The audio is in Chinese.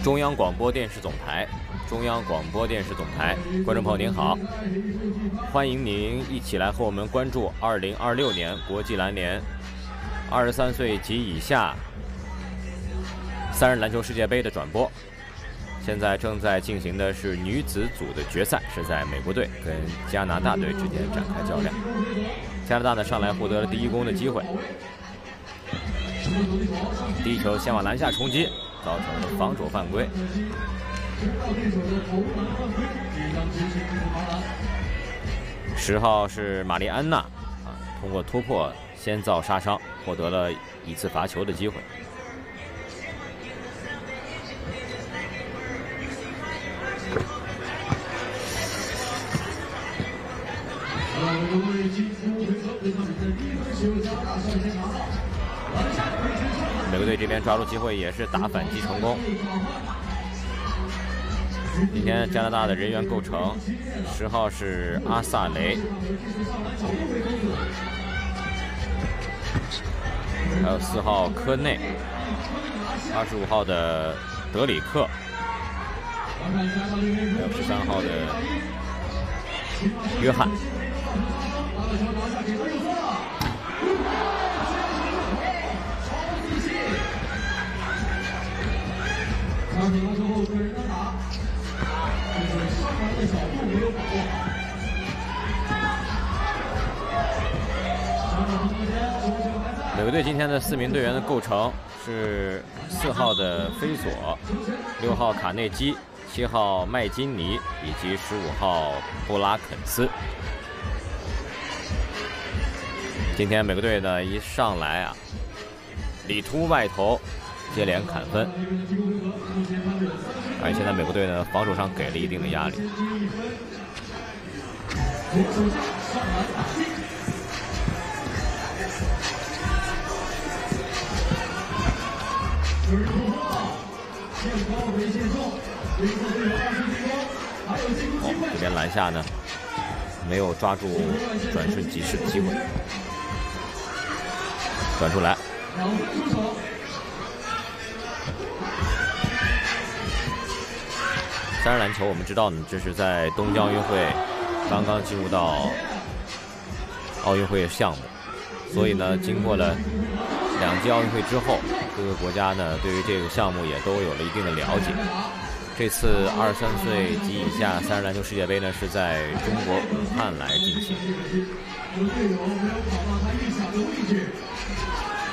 中央广播电视总台，中央广播电视总台，观众朋友您好，欢迎您一起来和我们关注2026年国际篮联23岁及以下3人篮球世界杯的转播。现在正在进行的是女子组的决赛，是在美国队跟加拿大队之间展开较量。加拿大呢上来获得了第一攻的机会，第一球先往篮下冲击，造成了防守犯规。10号是玛丽安娜通过突破先造杀伤，获得了一次罚球的机会。美国队这边抓住机会也是打反击成功。今天加拿大的人员构成，10号是阿萨雷，还有4号科内，25号的德里克，还有13号的约翰。美国队今天的4名队员的构成是4号的菲索，6号卡内基，7号麦金尼以及15号布拉肯斯。今天美国队呢一上来里突外投，接连砍分，而现在美国队呢防守上给了一定的压力。这边篮下呢没有抓住转瞬即逝的机会，转出来。3人篮球我们知道呢，这是在东京奥运会刚刚进入到奥运会项目，所以呢经过了2届奥运会之后，各个国家呢对于这个项目也都有了一定的了解。这次23岁及以下3人篮球世界杯呢是在中国武汉来进行。